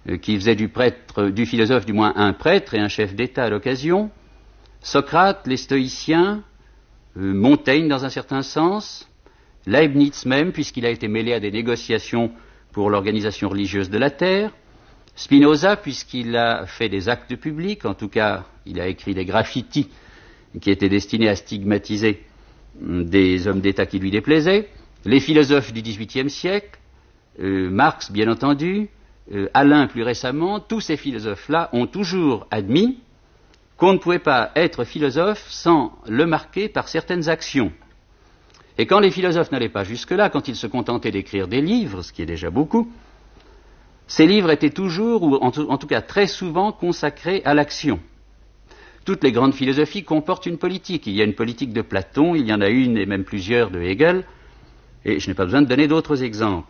qui faisait du philosophe du moins un prêtre et un chef d'État à l'occasion, Socrate, les stoïciens, Montaigne dans un certain sens, Leibniz même, puisqu'il a été mêlé à des négociations pour l'organisation religieuse de la terre, Spinoza, puisqu'il a fait des actes publics, en tout cas, il a écrit des graffitis qui étaient destinés à stigmatiser des hommes d'État qui lui déplaisaient, les philosophes du XVIIIe siècle, Marx, bien entendu, Alain plus récemment, tous ces philosophes-là ont toujours admis qu'on ne pouvait pas être philosophe sans le marquer par certaines actions. Et quand les philosophes n'allaient pas jusque-là, quand ils se contentaient d'écrire des livres, ce qui est déjà beaucoup, ces livres étaient toujours, ou en tout cas très souvent, consacrés à l'action. Toutes les grandes philosophies comportent une politique. Il y a une politique de Platon, il y en a une et même plusieurs de Hegel, et je n'ai pas besoin de donner d'autres exemples.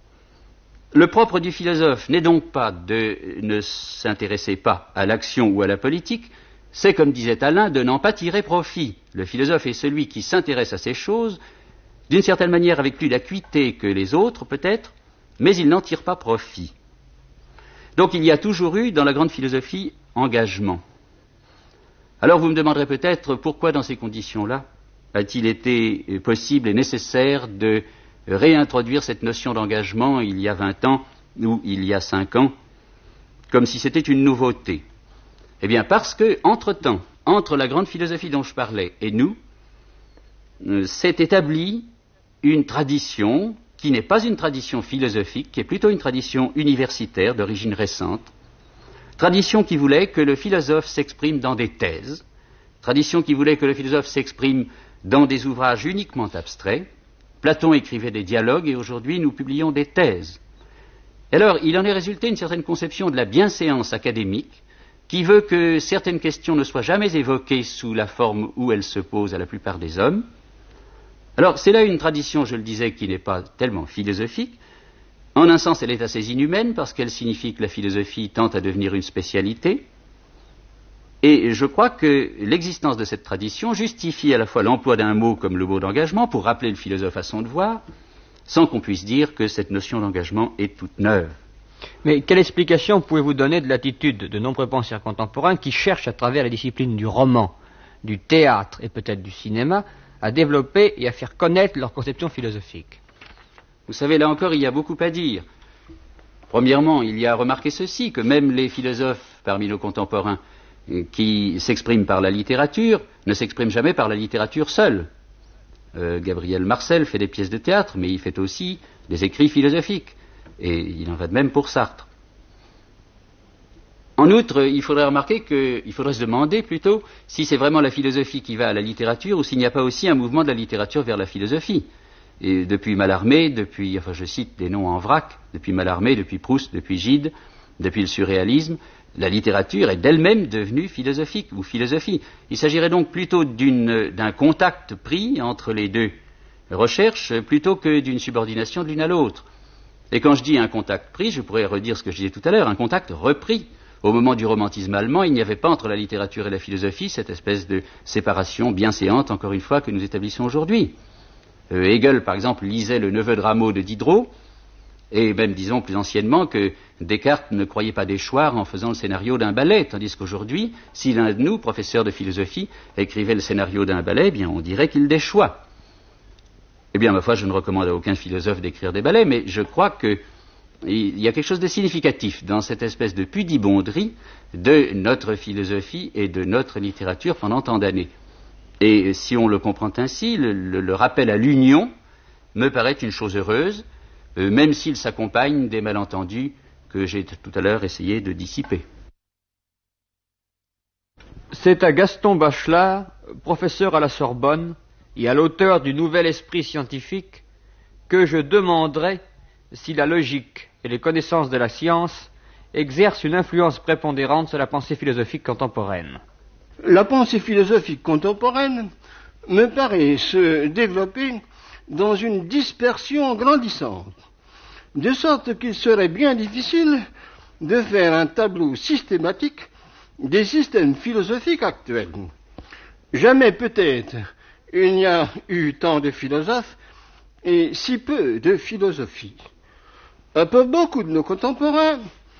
Le propre du philosophe n'est donc pas de ne s'intéresser pas à l'action ou à la politique, c'est, comme disait Alain, de n'en pas tirer profit. Le philosophe est celui qui s'intéresse à ces choses, d'une certaine manière avec plus d'acuité que les autres peut-être, mais il n'en tire pas profit. Donc il y a toujours eu dans la grande philosophie engagement. Alors vous me demanderez peut-être pourquoi dans ces conditions-là a-t-il été possible et nécessaire de réintroduire cette notion d'engagement il y a 20 ans ou il y a 5 ans, comme si c'était une nouveauté. Eh bien parce que, entre-temps, entre la grande philosophie dont je parlais et nous, s'est établie une tradition qui n'est pas une tradition philosophique, qui est plutôt une tradition universitaire d'origine récente, tradition qui voulait que le philosophe s'exprime dans des thèses, tradition qui voulait que le philosophe s'exprime dans des ouvrages uniquement abstraits. Platon écrivait des dialogues et aujourd'hui nous publions des thèses. Et alors, il en est résulté une certaine conception de la bienséance académique qui veut que certaines questions ne soient jamais évoquées sous la forme où elles se posent à la plupart des hommes. Alors, c'est là une tradition, je le disais, qui n'est pas tellement philosophique. En un sens, elle est assez inhumaine parce qu'elle signifie que la philosophie tente à devenir une spécialité. Et je crois que l'existence de cette tradition justifie à la fois l'emploi d'un mot comme le mot d'engagement pour rappeler le philosophe à son devoir, sans qu'on puisse dire que cette notion d'engagement est toute neuve. Mais quelle explication pouvez-vous donner de l'attitude de nombreux penseurs contemporains qui cherchent à travers les disciplines du roman, du théâtre et peut-être du cinéma à développer et à faire connaître leur conception philosophique? Vous savez, là encore, il y a beaucoup à dire. Premièrement, il y a à remarquer ceci, que même les philosophes parmi nos contemporains qui s'expriment par la littérature ne s'expriment jamais par la littérature seule. Gabriel Marcel fait des pièces de théâtre, mais il fait aussi des écrits philosophiques. Et il en va de même pour Sartre. En outre, il faudrait se demander plutôt si c'est vraiment la philosophie qui va à la littérature ou s'il n'y a pas aussi un mouvement de la littérature vers la philosophie. Et depuis Mallarmé, je cite des noms en vrac, depuis Mallarmé, depuis Proust, depuis Gide, depuis le surréalisme, la littérature est d'elle-même devenue philosophique ou philosophie. Il s'agirait donc plutôt d'un contact pris entre les deux recherches plutôt que d'une subordination de l'une à l'autre. Et quand je dis un contact pris, je pourrais redire ce que je disais tout à l'heure, un contact repris. Au moment du romantisme allemand, il n'y avait pas entre la littérature et la philosophie cette espèce de séparation bienséante, encore une fois, que nous établissons aujourd'hui. Hegel, par exemple, lisait le Neveu de Rameau de Diderot, et même, disons plus anciennement, que Descartes ne croyait pas déchoir en faisant le scénario d'un ballet, tandis qu'aujourd'hui, si l'un de nous, professeur de philosophie, écrivait le scénario d'un ballet, eh bien, on dirait qu'il déchoit. Eh bien, ma foi, je ne recommande à aucun philosophe d'écrire des ballets, mais je crois qu'il y a quelque chose de significatif dans cette espèce de pudibonderie de notre philosophie et de notre littérature pendant tant d'années. Et si on le comprend ainsi, le rappel à l'union me paraît une chose heureuse, même s'il s'accompagne des malentendus que j'ai tout à l'heure essayé de dissiper. C'est à Gaston Bachelard, professeur à la Sorbonne et à l'auteur du Nouvel Esprit scientifique, que je demanderai si la logique et les connaissances de la science exercent une influence prépondérante sur la pensée philosophique contemporaine. La pensée philosophique contemporaine me paraît se développer dans une dispersion grandissante, de sorte qu'il serait bien difficile de faire un tableau systématique des systèmes philosophiques actuels. Jamais peut-être il n'y a eu tant de philosophes et si peu de philosophie. Pour beaucoup de nos contemporains,